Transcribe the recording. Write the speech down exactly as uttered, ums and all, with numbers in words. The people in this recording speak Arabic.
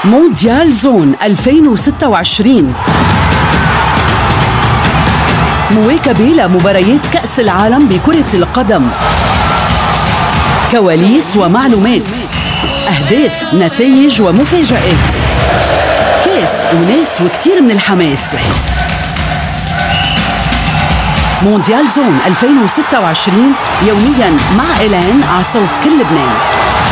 مونديال زون ألفين وستة وعشرين، مواكبة لمباريات كأس العالم بكرة القدم، كواليس ومعلومات، أهداف، نتائج ومفاجآت، كاس وناس وكتير من الحماس. مونديال زون ألفين وستة وعشرين يوميا مع إيلان على صوت كل لبنان.